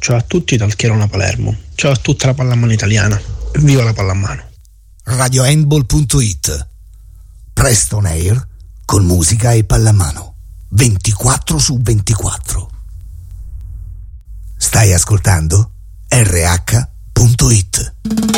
Ciao a tutti dal Chierona Palermo. Ciao a tutta la pallamano italiana. Viva la pallamano. RadioHandball.it. Preston Air con musica e pallamano 24/24. Stai ascoltando RH.it.